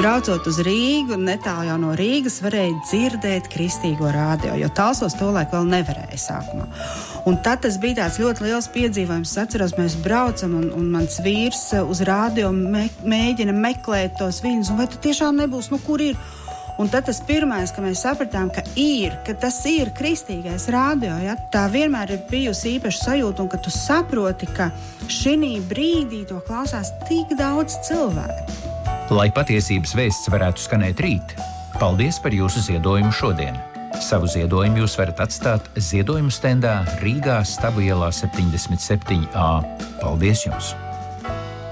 braucot uz Rīgu, netālu jau no Rīgas, varēja dzirdēt kristīgo radio, jo tālsos tolaik vēl nevarēja sākumā. Un tad tas bija tāds ļoti liels piedzīvojums. Es atceros, mēs braucam, un mans vīrs uz radio mēģina meklēt tos viņus, un vai tu tiešām nebūs, kur ir? Un tad tas pirmais, ka mēs sapratām, ka tas ir kristīgais radio, ja? Tā vienmēr ir bijusi īpaša sajūta, un ka tu saproti, ka šinī brīdī to klausās tik daudz cilvēku. Lai patiesības vēsts varētu skanēt rīt, paldies par jūsu ziedojumu šodien. Savu ziedojumu jūs varat atstāt ziedojumu stendā Rīgā Stabu ielā 77A. Paldies jums!